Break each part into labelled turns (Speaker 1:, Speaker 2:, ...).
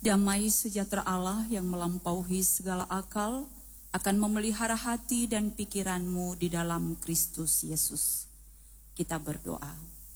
Speaker 1: Damai sejahtera Allah yang melampaui segala akal akan memelihara hati dan pikiranmu di dalam Kristus Yesus. Kita berdoa.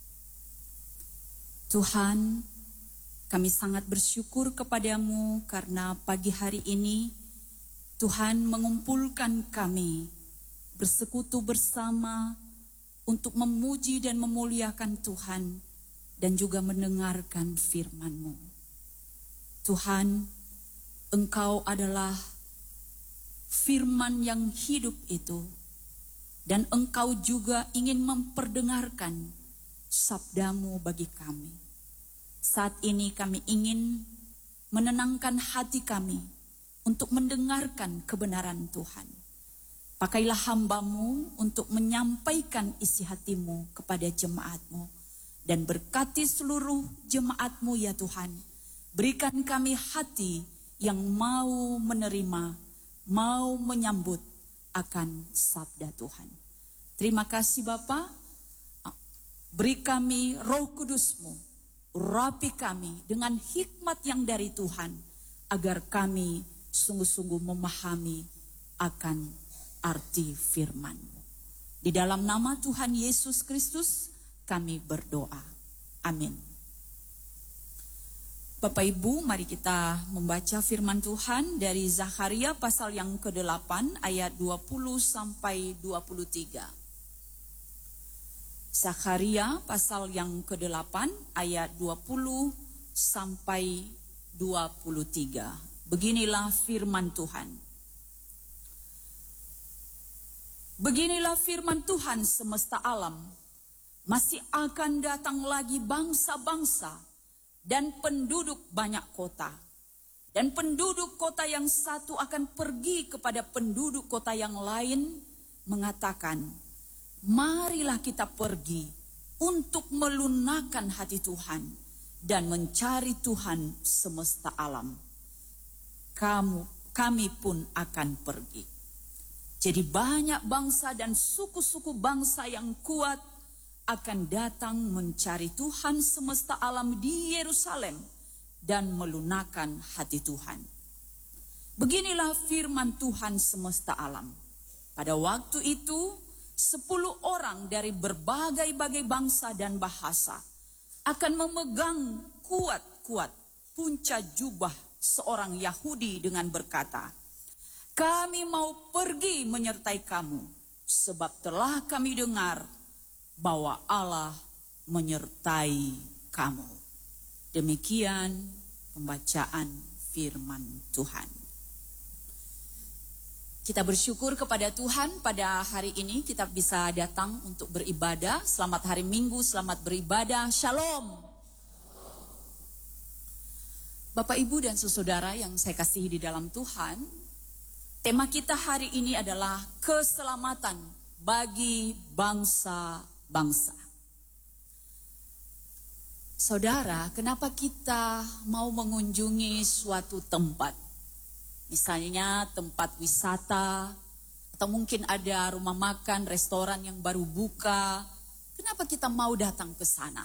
Speaker 1: Tuhan, kami sangat bersyukur kepadamu karena pagi hari ini Tuhan mengumpulkan kami bersekutu bersama untuk memuji dan memuliakan Tuhan dan juga mendengarkan firman-Mu. Tuhan, Engkau adalah firman yang hidup itu, dan Engkau juga ingin memperdengarkan sabdamu bagi kami. Saat ini kami ingin menenangkan hati kami untuk mendengarkan kebenaran Tuhan. Pakailah hamba-Mu untuk menyampaikan isi hati-Mu kepada jemaat-Mu, dan berkati seluruh jemaat-Mu ya Tuhan. Berikan kami hati yang mau menerima, mau menyambut akan sabda Tuhan. Terima kasih Bapa. Beri kami Roh Kudus-Mu, urapi kami dengan hikmat yang dari Tuhan, agar kami sungguh-sungguh memahami akan arti firman-Mu. Di dalam nama Tuhan Yesus Kristus kami berdoa. Amin. Bapak Ibu, mari kita membaca firman Tuhan dari Zakharia pasal yang ke-8 ayat 20 sampai 23. Zakharia pasal yang ke-8 ayat 20 sampai 23. Beginilah firman Tuhan. Beginilah firman Tuhan semesta alam. Masih akan datang lagi bangsa-bangsa dan penduduk banyak kota. Dan penduduk kota yang satu akan pergi kepada penduduk kota yang lain mengatakan, marilah kita pergi untuk melunakkan hati Tuhan dan mencari Tuhan semesta alam. Kami pun akan pergi. Jadi banyak bangsa dan suku-suku bangsa yang kuat akan datang mencari Tuhan semesta alam di Yerusalem dan melunakkan hati Tuhan. Beginilah firman Tuhan semesta alam. Pada waktu itu, 10 orang dari berbagai-bagai bangsa dan bahasa akan memegang kuat-kuat punca jubah seorang Yahudi dengan berkata, kami mau pergi menyertai kamu, sebab telah kami dengar bahwa Allah menyertai kamu. Demikian pembacaan firman Tuhan. Kita bersyukur kepada Tuhan pada hari ini kita bisa datang untuk beribadah. Selamat hari Minggu, selamat beribadah. Shalom. Bapak, Ibu, dan saudara yang saya kasihi di dalam Tuhan, tema kita hari ini adalah keselamatan bagi bangsa-bangsa. Saudara, kenapa kita mau mengunjungi suatu tempat? Misalnya tempat wisata, atau mungkin ada rumah makan, restoran yang baru buka. Kenapa kita mau datang ke sana?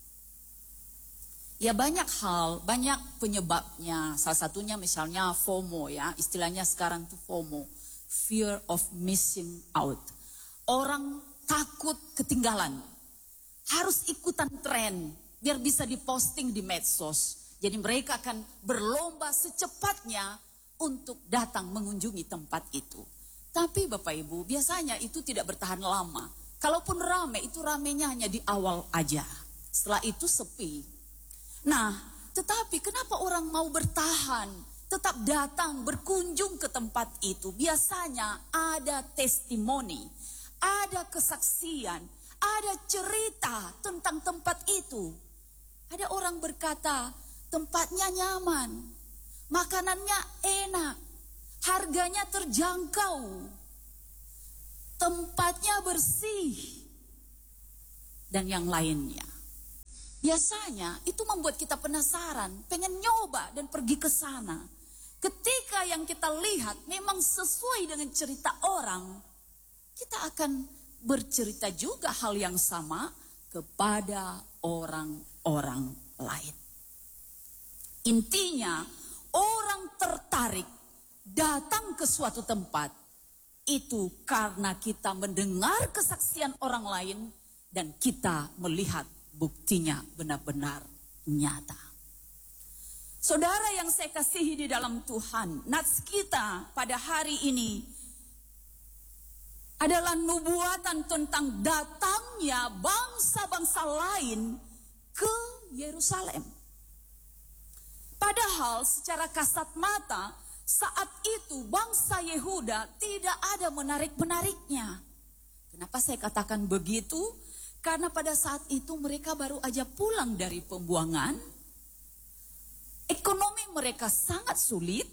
Speaker 1: Ya banyak hal, banyak penyebabnya. Salah satunya misalnya FOMO ya, istilahnya sekarang tuh FOMO, fear of missing out. Orang takut ketinggalan, harus ikutan tren biar bisa diposting di medsos. Jadi mereka akan berlomba secepatnya untuk datang mengunjungi tempat itu. Tapi Bapak Ibu, biasanya itu tidak bertahan lama. Kalaupun rame, itu ramenya hanya di awal aja. Setelah itu sepi. Nah, tetapi kenapa orang mau bertahan, tetap datang berkunjung ke tempat itu? Biasanya ada testimoni, ada kesaksian, ada cerita tentang tempat itu. Ada orang berkata, tempatnya nyaman, makanannya enak, harganya terjangkau, tempatnya bersih, dan yang lainnya. Biasanya itu membuat kita penasaran, pengen nyoba dan pergi ke sana. Ketika yang kita lihat memang sesuai dengan cerita orang, kita akan bercerita juga hal yang sama kepada orang-orang lain. Intinya, tertarik datang ke suatu tempat, itu karena kita mendengar kesaksian orang lain dan kita melihat buktinya benar-benar nyata. Saudara yang saya kasihi di dalam Tuhan, nats kita pada hari ini adalah nubuatan tentang datangnya bangsa-bangsa lain ke Yerusalem. Padahal secara kasat mata saat itu bangsa Yehuda tidak ada menarik-menariknya. Kenapa saya katakan begitu? Karena pada saat itu mereka baru aja pulang dari pembuangan. Ekonomi mereka sangat sulit.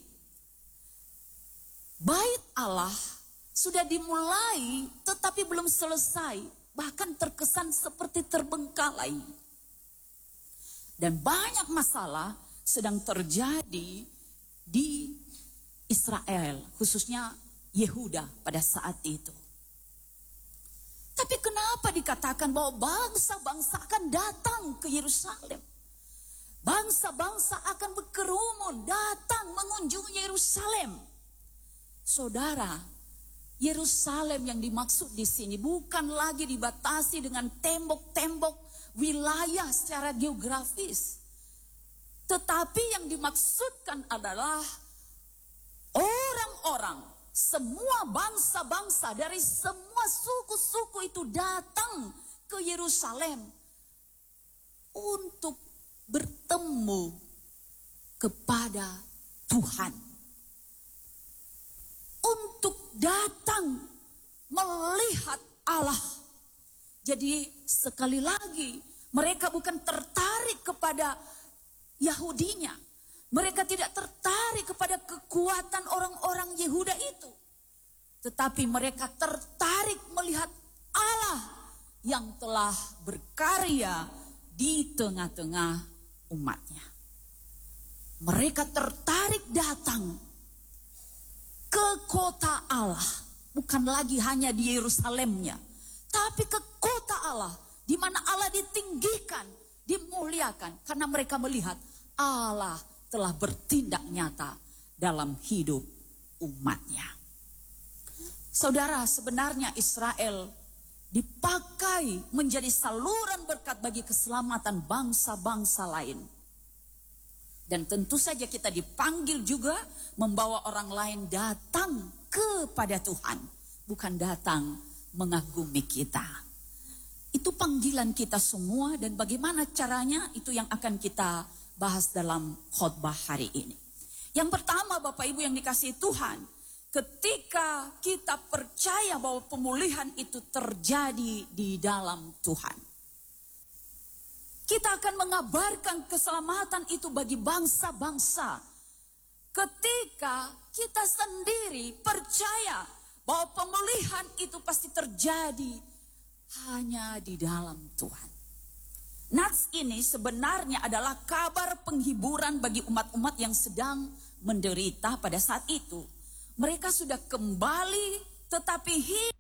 Speaker 1: Bait Allah sudah dimulai tetapi belum selesai. Bahkan terkesan seperti terbengkalai. Dan banyak masalah sedang terjadi di Israel, khususnya Yehuda pada saat itu. Tapi kenapa dikatakan bahwa bangsa-bangsa akan datang ke Yerusalem? Bangsa-bangsa akan berkerumun datang mengunjungi Yerusalem. Saudara, Yerusalem yang dimaksud di sini bukan lagi dibatasi dengan tembok-tembok wilayah secara geografis. Tetapi yang dimaksudkan adalah orang-orang, semua bangsa-bangsa dari semua suku-suku itu datang ke Yerusalem untuk bertemu kepada Tuhan. Untuk datang melihat Allah. Jadi sekali lagi mereka bukan tertarik kepada Yahudinya. Mereka tidak tertarik kepada kekuatan orang-orang Yehuda itu. Tetapi mereka tertarik melihat Allah yang telah berkarya di tengah-tengah umatnya. Mereka tertarik datang ke kota Allah. Bukan lagi hanya di Yerusalemnya. Tapi ke kota Allah. Di mana Allah ditinggikan, dimuliakan. Karena mereka melihat Allah telah bertindak nyata dalam hidup umatnya. Saudara, sebenarnya Israel dipakai menjadi saluran berkat bagi keselamatan bangsa-bangsa lain. Dan tentu saja kita dipanggil juga membawa orang lain datang kepada Tuhan. Bukan datang mengagumi kita. Itu panggilan kita semua dan bagaimana caranya itu yang akan kita bahas dalam khotbah hari ini. Yang pertama Bapak Ibu yang dikasihi Tuhan, ketika kita percaya bahwa pemulihan itu terjadi di dalam Tuhan, kita akan mengabarkan keselamatan itu bagi bangsa-bangsa. Ketika kita sendiri percaya bahwa pemulihan itu pasti terjadi hanya di dalam Tuhan. Nats ini sebenarnya adalah kabar penghiburan bagi umat-umat yang sedang menderita pada saat itu. Mereka sudah kembali tetapi hidup